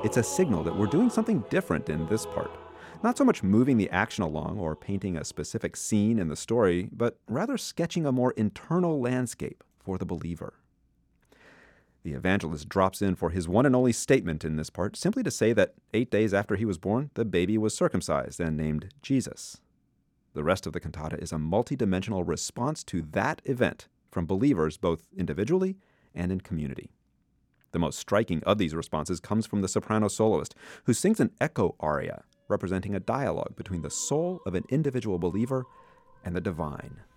It's a signal that we're doing something different in this part. Not so much moving the action along or painting a specific scene in the story, but rather sketching a more internal landscape for the believer. The evangelist drops in for his one and only statement in this part, simply to say that 8 days after he was born, the baby was circumcised and named Jesus. The rest of the cantata is a multidimensional response to that event from believers both individually and in community. The most striking of these responses comes from the soprano soloist, who sings an echo aria representing a dialogue between the soul of an individual believer and the divine.